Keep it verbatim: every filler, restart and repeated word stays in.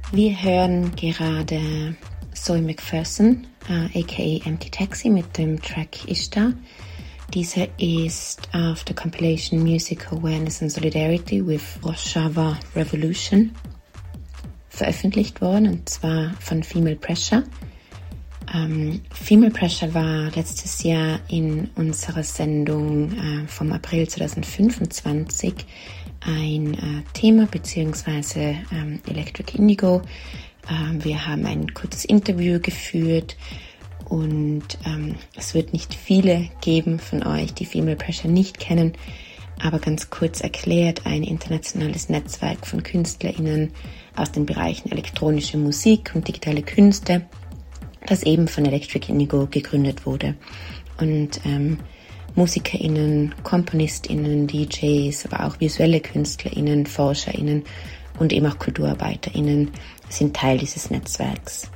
Wir hören gerade Zoe McPherson, äh, aka Empty Taxi, mit dem Track Ishtar. Dieser ist auf der Compilation Music Awareness and Solidarity with Rojava Revolution veröffentlicht worden, und zwar von Female Pressure. Ähm, Female Pressure war letztes Jahr in unserer Sendung äh, vom April zwanzig fünfundzwanzig ein äh, Thema, beziehungsweise ähm, Electric Indigo. Ähm, wir haben ein kurzes Interview geführt, und ähm, es wird nicht viele geben von euch, die Female Pressure nicht kennen, aber ganz kurz erklärt: ein internationales Netzwerk von KünstlerInnen aus den Bereichen elektronische Musik und digitale Künste, das eben von Electric Indigo gegründet wurde. Und ähm, MusikerInnen, KomponistInnen, D Js, aber auch visuelle KünstlerInnen, ForscherInnen und eben auch KulturarbeiterInnen sind Teil dieses Netzwerks.